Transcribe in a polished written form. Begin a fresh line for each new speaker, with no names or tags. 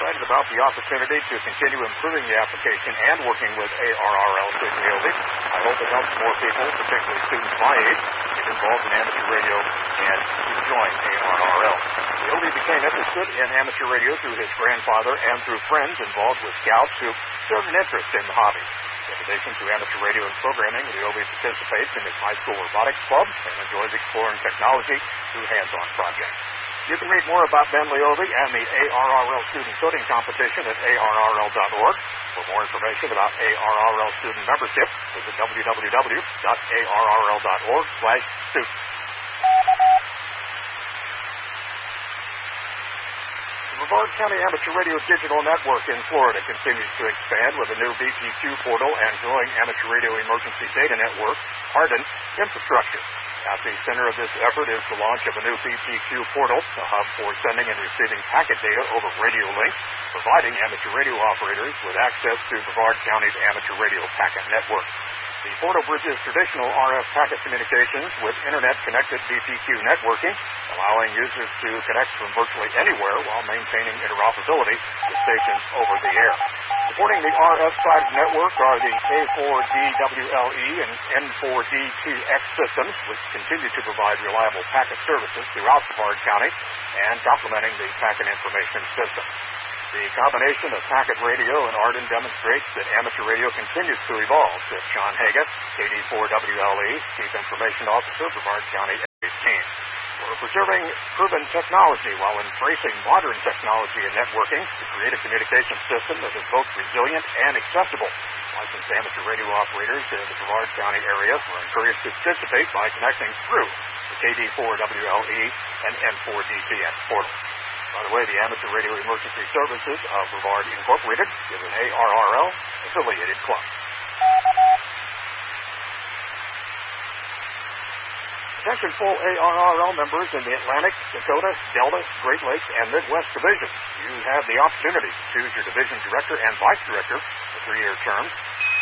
excited about the opportunity to continue improving the application and working with ARRL Student Leobe. I hope it helps more people, particularly students my age, get involved in amateur radio and to join ARRL. Leobe became interested in amateur radio through his grandfather and through friends involved with Scouts who showed an interest in the hobby. In addition to amateur radio and programming, Leobe participates in his high school robotics club and enjoys exploring technology through hands-on projects. You can read more about Ben Leobe and the ARRL Student Coding Competition at arrl.org. For more information about ARRL student membership, visit www.arrl.org/students. The Brevard County Amateur Radio Digital Network in Florida continues to expand with a new BPQ portal and growing amateur radio emergency data network, Harden infrastructure. At the center of this effort is the launch of a new BPQ portal, a hub for sending and receiving packet data over radio links, providing amateur radio operators with access to Brevard County's amateur radio packet network. The portal bridges traditional RF packet communications with internet-connected BPQ networking, allowing users to connect from virtually anywhere while maintaining interoperability with stations over the air. Supporting the RF side of the network are the K4DWLE and N4DTX systems, which continue to provide reliable packet services throughout Brevard County and complementing the packet information system. The combination of packet radio and Arden demonstrates that amateur radio continues to evolve, said Sean Haggett, KD4WLE, Chief Information Officer, Brevard County 18. We're preserving proven technology while embracing modern technology and networking to create a communication system that is both resilient and accessible. Licensed amateur radio operators in the Brevard County area are encouraged to participate by connecting through the KD4WLE and N4DTX portals. By the way, the Amateur Radio Emergency Services of Brevard Incorporated is an ARRL-affiliated club. Attention full ARRL members in the Atlantic, Dakota, Delta, Great Lakes, and Midwest divisions. You have the opportunity to choose your division director and vice director for 3-year terms.